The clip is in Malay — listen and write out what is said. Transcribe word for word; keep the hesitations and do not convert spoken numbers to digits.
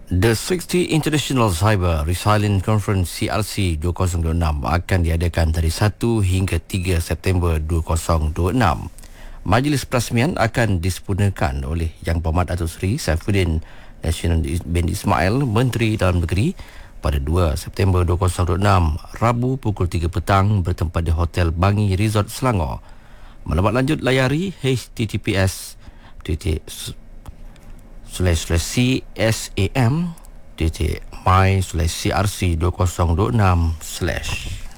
The sixtieth International Cyber Resilient Conference C R C dua ribu dua puluh enam akan diadakan dari satu hingga tiga September dua ribu dua puluh enam. Majlis perasmian akan disempurnakan oleh Yang Berhormat Datuk Seri Saifuddin National bin Ismail, Menteri Dalam Negeri, pada dua September dua ribu dua puluh enam, Rabu pukul tiga petang bertempat di Hotel Bangi Resort Selangor. Maklumat lanjut layari h t t p s slash slash csam titik my slash crc dua ribu dua puluh enam slash